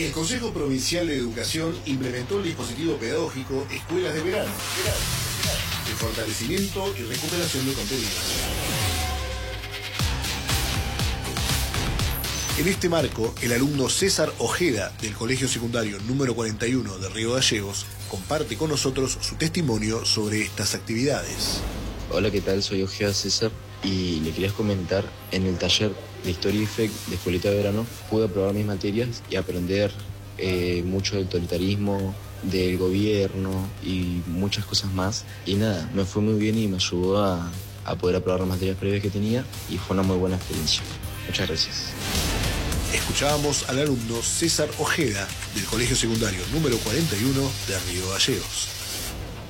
El Consejo Provincial de Educación implementó el dispositivo pedagógico Escuelas de Verano, de fortalecimiento y recuperación de contenidos. En este marco, el alumno César Ojeda, del Colegio Secundario número 41 de Río Gallegos, comparte con nosotros su testimonio sobre estas actividades. Hola, ¿qué tal? Soy Ojeda César y le quería comentar, en el taller de Historia y Fe de Escuelita de Verano pude aprobar mis materias y aprender mucho del totalitarismo, del gobierno y muchas cosas más. Y nada, me fue muy bien y me ayudó a poder aprobar las materias previas que tenía y fue una muy buena experiencia. Muchas gracias. Escuchábamos al alumno César Ojeda, del Colegio Secundario número 41 de Río Gallegos.